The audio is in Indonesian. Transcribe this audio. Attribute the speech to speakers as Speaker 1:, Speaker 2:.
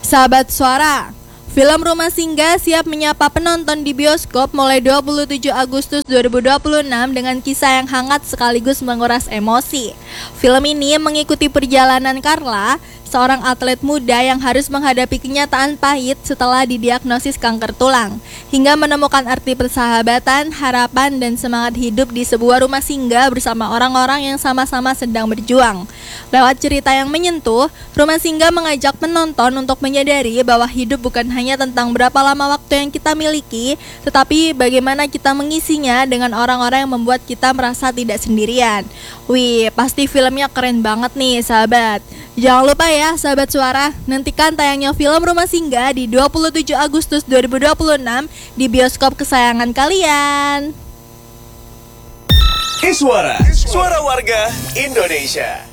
Speaker 1: Sahabat Suara, film Rumah Singga siap menyapa penonton di bioskop mulai 27 Agustus 2026 dengan kisah yang hangat sekaligus menguras emosi. Film ini mengikuti perjalanan Carla, seorang atlet muda yang harus menghadapi kenyataan pahit setelah didiagnosis kanker tulang, hingga menemukan arti persahabatan, harapan, dan semangat hidup di sebuah rumah singgah bersama orang-orang yang sama-sama sedang berjuang. Lewat cerita yang menyentuh, Rumah Singga mengajak penonton untuk menyadari bahwa hidup bukan hanya tentang berapa lama waktu yang kita miliki, tetapi bagaimana kita mengisinya dengan orang-orang yang membuat kita merasa tidak sendirian. Wih, pasti filmnya keren banget nih, sahabat. Jangan lupa ya, sahabat Suara, nantikan tayangnya film Rumah Singga di 27 Agustus 2026 di bioskop kesayangan kalian.
Speaker 2: Suara, suara warga Indonesia.